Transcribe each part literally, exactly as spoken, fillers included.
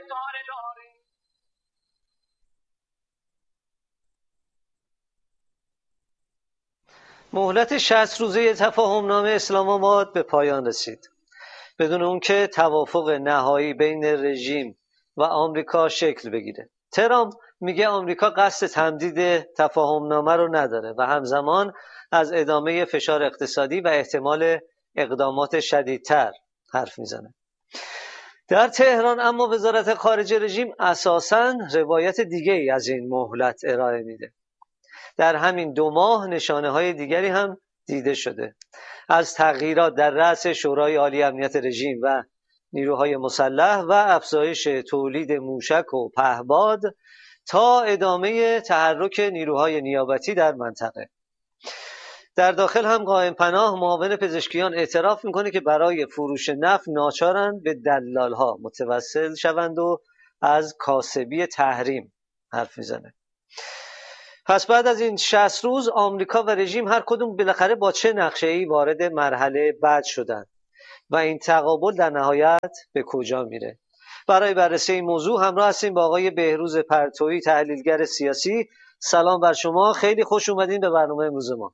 مهلت شصت روزه تفاهم نامه اسلام آباد به پایان رسید بدون اون که توافق نهایی بین رژیم و آمریکا شکل بگیره. ترامپ میگه آمریکا قصد تمدید تفاهم نامه رو نداره و همزمان از ادامه فشار اقتصادی و احتمال اقدامات شدیدتر حرف میزنه. در تهران اما وزارت خارجه رژیم اساساً روایت دیگه ای از این مهلت ارائه میده. در همین دو ماه نشانه های دیگری هم دیده شده، از تغییرات در رأس شورای عالی امنیت رژیم و نیروهای مسلح و افزایش تولید موشک و پهپاد تا ادامه تحرک نیروهای نیابتی در منطقه. در داخل هم قائم پناه معاون پزشکیان اعتراف میکنه که برای فروش نفت ناچارن به دلالها متوسل شوند و از کاسبی تحریم حرف میزنه. پس بعد از این شصت روز آمریکا و رژیم هر کدوم بالاخره با چه نقشه‌ای وارد مرحله بعد شدن و این تقابل در نهایت به کجا میره؟ برای بررسی این موضوع همراه هستیم با آقای بهروز پرتویی، تحلیلگر سیاسی. سلام بر شما، خیلی خوش اومدین به برنامه امروز ما.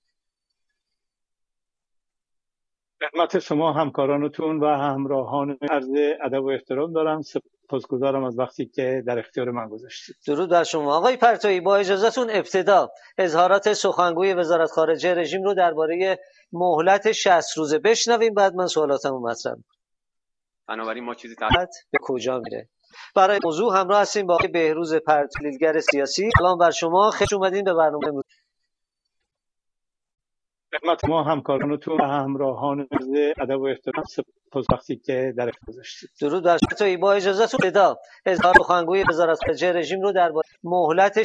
خدمت شما همکارانتون و همراهان عرض ادب و احترام دارم. سپاسگزارم از وقتی که در اختیار من گذاشتید. درود بر شما. آقای پرتویی، با اجازهتون ابتدا اظهارات سخنگوی وزارت خارجه رژیم رو درباره مهلت شصت روزه بشنویم، بعد من سوالاتمو مطرح می‌کنم. بنابراین ما چیزی تحت به کجا میره؟ برای موضوع همراه هستیم با آقای بهروز پرتویی، تحلیلگر سیاسی. سلام بر شما، خوش اومدین به برنامه امروز. خدمت ما همکارانتون و همراهان عرض ادب و احترام، سپاس وقتی که در اختیار گذاشتید. درود بر شما. با اجازهتون ابتدا اظهار سخنگوی وزارت خارجه رژیم رو درباره مهلت